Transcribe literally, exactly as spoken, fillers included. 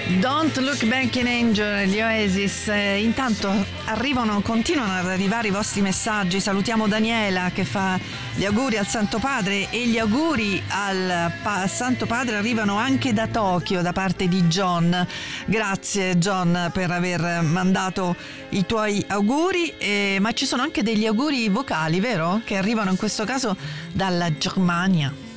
Don't Look Back in Anger, gli Oasis. Eh, intanto arrivano, continuano ad arrivare i vostri messaggi. Salutiamo Daniela che fa gli auguri al Santo Padre, e gli auguri al pa- Santo Padre arrivano anche da Tokyo da parte di John. Grazie John per aver mandato i tuoi auguri, eh, ma ci sono anche degli auguri vocali, vero? Che arrivano in questo caso dalla Germania.